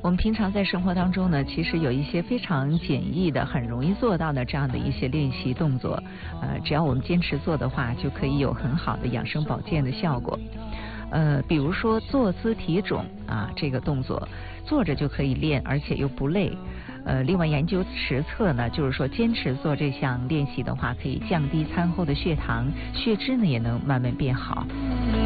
我们平常在生活当中呢，其实有一些非常简易的、很容易做到的这样的一些练习动作，只要我们坚持做的话，就可以有很好的养生保健的效果。比如说坐姿体踵啊，这个动作坐着就可以练，而且又不累。另外研究实测呢，就是说坚持做这项练习的话，可以降低餐后的血糖，血脂呢也能慢慢变好。